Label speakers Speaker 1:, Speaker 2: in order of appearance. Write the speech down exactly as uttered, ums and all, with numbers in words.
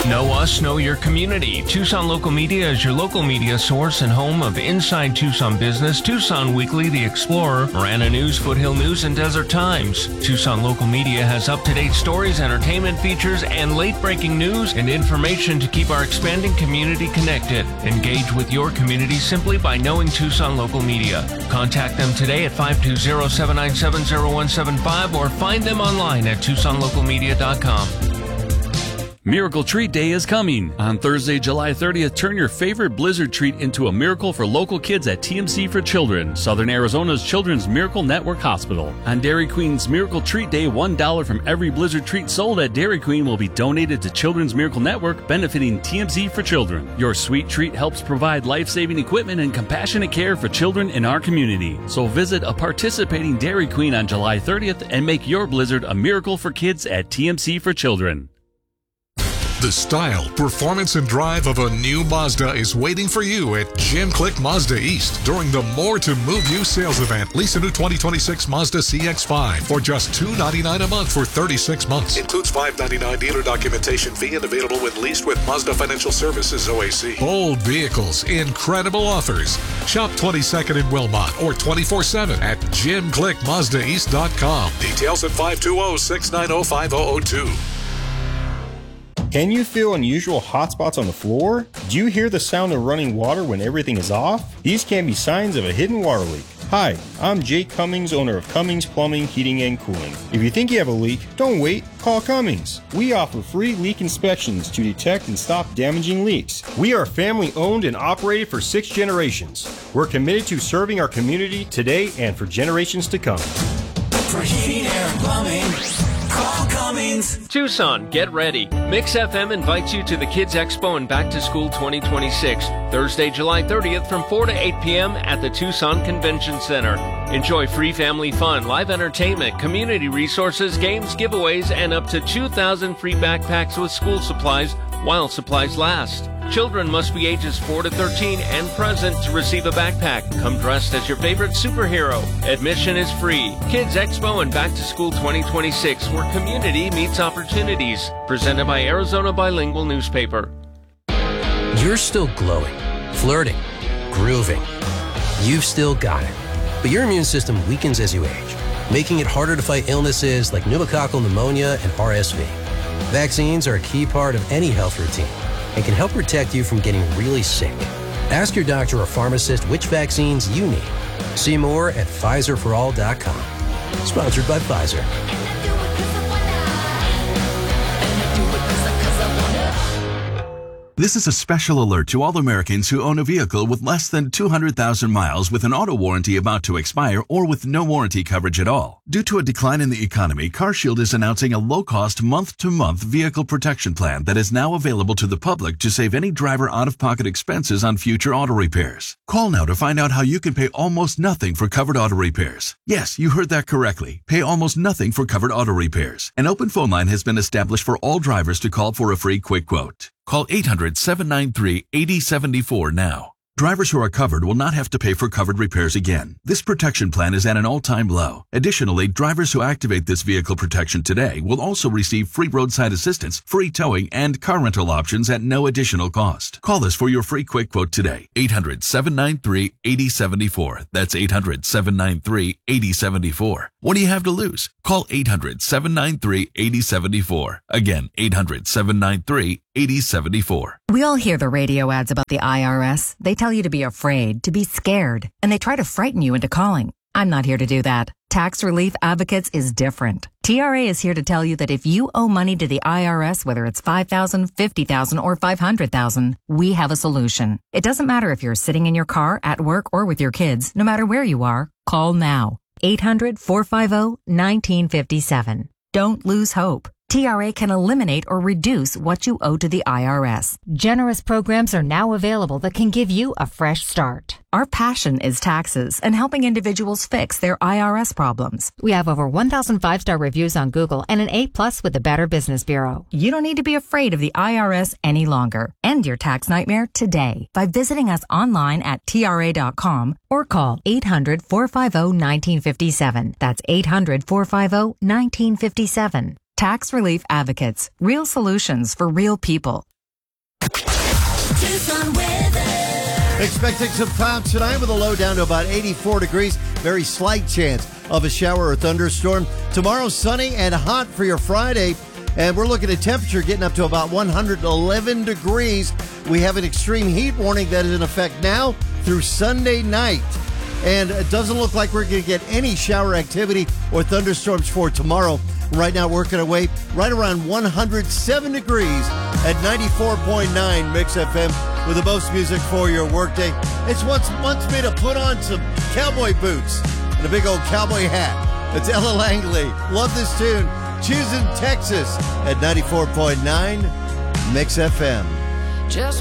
Speaker 1: Know us, know your community. Tucson Local Media is your local media source and home of Inside Tucson Business, Tucson Weekly, The Explorer, Marana News, Foothill News, and Desert Times. Tucson Local Media has up-to-date stories, entertainment features, and late-breaking news and information to keep our expanding community connected. Engage with your community simply by knowing Tucson Local Media. Contact them today at five two zero, seven nine seven, zero one seven five or find them online at tucson local media dot com.
Speaker 2: Miracle Treat Day is coming. On Thursday, July thirtieth, turn your favorite Blizzard treat into a miracle for local kids at T M C for Children, Southern Arizona's Children's Miracle Network Hospital. On Dairy Queen's Miracle Treat Day, one dollar from every Blizzard treat sold at Dairy Queen will be donated to Children's Miracle Network, benefiting T M C for Children. Your sweet treat helps provide life-saving equipment and compassionate care for children in our community. So visit a participating Dairy Queen on July thirtieth and make your Blizzard a miracle for kids at T M C for Children.
Speaker 3: The style, performance, and drive of a new Mazda is waiting for you at Jim Click Mazda East during the More to Move You sales event. Lease a new twenty twenty-six Mazda C X five for just two hundred ninety-nine dollars a month for thirty-six months. Includes five hundred ninety-nine dollars dealer documentation fee and available when leased with Mazda Financial Services O A C. Bold vehicles, incredible offers. Shop twenty-second in Wilmot or twenty-four seven at jim click mazda east dot com. Details at five two zero, six nine zero, five zero zero two.
Speaker 4: Can you feel unusual hot spots on the floor? Do you hear the sound of running water when everything is off? These can be signs of a hidden water leak. Hi, I'm Jake Cummings, owner of Cummings Plumbing, Heating, and Cooling. If you think you have a leak, don't wait, call Cummings. We offer free leak inspections to detect and stop damaging leaks. We are family owned and operated for six generations. We're committed to serving our community today and for generations to come.
Speaker 5: For heating, air, and plumbing, call Cummings.
Speaker 1: Tucson, get ready. Mix F M invites you to the Kids Expo and Back to School twenty twenty-six, Thursday, July thirtieth from four to eight p.m. at the Tucson Convention Center. Enjoy free family fun, live entertainment, community resources, games, giveaways, and up to two thousand free backpacks with school supplies while supplies last. Children must be ages four to thirteen and present to receive a backpack. Come dressed as your favorite superhero. Admission is free. Kids Expo and Back to School twenty twenty-six, where community meets opportunities. Presented by Arizona Bilingual Newspaper.
Speaker 6: You're still glowing, flirting, grooving. You've still got it. But your immune system weakens as you age, making it harder to fight illnesses like pneumococcal pneumonia and R S V. Vaccines are a key part of any health routine and can help protect you from getting really sick. Ask your doctor or pharmacist which vaccines you need. See more at Pfizer for all dot com. Sponsored by Pfizer.
Speaker 7: This is a special alert to all Americans who own a vehicle with less than two hundred thousand miles with an auto warranty about to expire or with no warranty coverage at all. Due to a decline in the economy, CarShield is announcing a low-cost month-to-month vehicle protection plan that is now available to the public to save any driver out-of-pocket expenses on future auto repairs. Call now to find out how you can pay almost nothing for covered auto repairs. Yes, you heard that correctly. Pay almost nothing for covered auto repairs. An open phone line has been established for all drivers to call for a free quick quote. Call eight hundred, seven nine three, eight zero seven four now. Drivers who are covered will not have to pay for covered repairs again. This protection plan is at an all-time low. Additionally, drivers who activate this vehicle protection today will also receive free roadside assistance, free towing, and car rental options at no additional cost. Call us for your free quick quote today. eight hundred, seven nine three, eight zero seven four. That's eight hundred, seven nine three, eight zero seven four. What do you have to lose? Call eight hundred, seven nine three, eight zero seven four. Again, eight hundred, seven nine three, eight zero seven four.
Speaker 8: We all hear the radio ads about the I R S. They tell you to be afraid, to be scared, and they try to frighten you into calling. I'm not here to do that. Tax Relief Advocates is different. T R A is here to tell you that if you owe money to the I R S, whether it's five thousand dollars, fifty thousand dollars, or five hundred thousand dollars, we have a solution. It doesn't matter if you're sitting in your car, at work, or with your kids. No matter where you are, call now. eight hundred, four five zero, one nine five seven. Don't lose hope. T R A can eliminate or reduce what you owe to the I R S.
Speaker 9: Generous programs are now available that can give you a fresh start.
Speaker 8: Our passion is taxes and helping individuals fix their I R S problems.
Speaker 9: We have over one thousand five-star reviews on Google and an A plus with the Better Business Bureau.
Speaker 8: You don't need to be afraid of the I R S any longer. End your tax nightmare today by visiting us online at T R A dot com or call eight hundred, four five zero, one nine five seven. That's eight hundred, four five zero, one nine five seven. Tax Relief Advocates. Real solutions for real people.
Speaker 10: Expecting some clouds tonight with a low down to about eighty-four degrees. Very slight chance of a shower or thunderstorm. Tomorrow, sunny and hot for your Friday. And we're looking at temperature getting up to about one hundred eleven degrees. We have an extreme heat warning that is in effect now through Sunday night. And it doesn't look like we're going to get any shower activity or thunderstorms for tomorrow. Right now, working our way right around one hundred seven degrees at ninety-four point nine Mix F M with the most music for your workday. It's once months me to put on some cowboy boots and a big old cowboy hat. It's Ella Langley. Love this tune. Choosing Texas at ninety-four point nine Mix F M.
Speaker 5: Just